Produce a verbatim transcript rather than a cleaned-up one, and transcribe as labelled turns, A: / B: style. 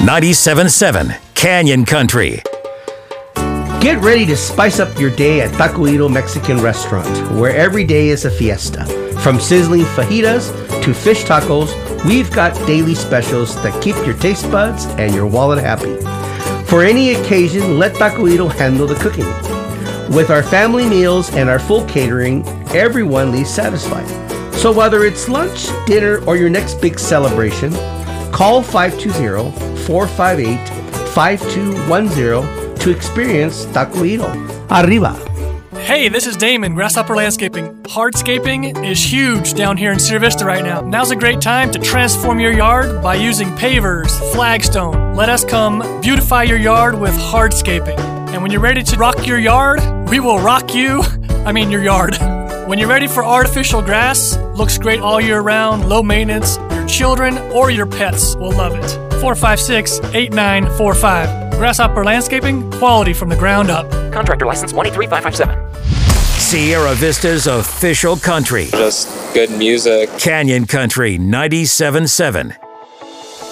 A: ninety-seven point seven Canyon Country.
B: Get ready to spice up your day at Taquito Mexican Restaurant, where every day is a fiesta. From sizzling fajitas to fish tacos, we've got daily specials that keep your taste buds and your wallet happy. For any occasion, let Taquito handle the cooking. With our family meals and our full catering, everyone leaves satisfied. So whether it's lunch, dinner, or your next big celebration, call five two zero, four five eight, five two one zero to experience Taquito. Arriba!
C: Hey, this is Damon, Grasshopper Landscaping. Hardscaping is huge down here in Sierra Vista right now. Now's a great time to transform your yard by using pavers, flagstone. Let us come beautify your yard with hardscaping. And when you're ready to rock your yard, we will rock you. I mean your yard. When you're ready for artificial grass, looks great all year round, low maintenance, your children or your pets will love it. four five six, eight nine four five. Grasshopper Landscaping, quality from the ground up.
D: Contractor license one eight three five five seven.
A: Sierra Vista's official country.
E: Just good music.
A: Canyon Country ninety-seven point seven.